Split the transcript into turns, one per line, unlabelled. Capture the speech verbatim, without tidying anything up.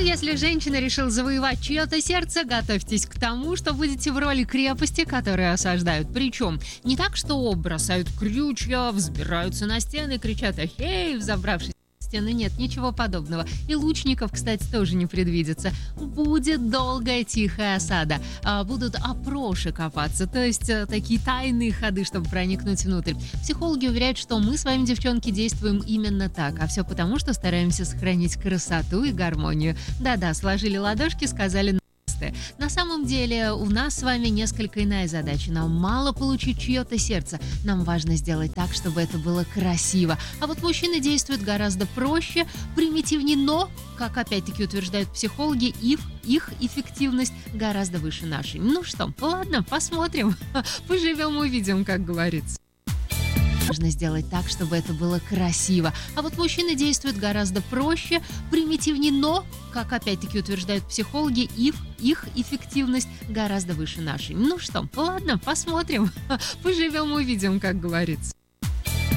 Если женщина решила завоевать чье-то сердце, готовьтесь к тому, что будете в роли крепости, которые осаждают. Причем не так, что бросают крючья, взбираются на стены, кричат «Эхей!», взобравшись на стены. Нет, ничего подобного. И лучников, кстати, тоже не предвидится. Будет долгая тихая осада. А, будут опроши копаться, то есть а, такие тайные ходы, чтобы проникнуть внутрь. Психологи уверяют, что мы с вами, девчонки, действуем именно так. А все потому, что стараемся сохранить красоту и гармонию. Да-да, сложили ладошки, сказали... На самом деле у нас с вами несколько иная задача. Нам мало получить чье-то сердце. Нам важно сделать так, чтобы это было красиво. А вот мужчины действуют гораздо проще, примитивнее, но, как опять-таки утверждают психологи, их, их эффективность гораздо выше нашей. Ну что, ладно, посмотрим. Поживем, увидим, как говорится. Важно сделать так, чтобы это было красиво. А вот мужчины действуют гораздо проще, примитивнее, но, как опять-таки утверждают психологи, их, их эффективность гораздо выше нашей. Ну что, ладно, посмотрим. Поживем, увидим, как говорится.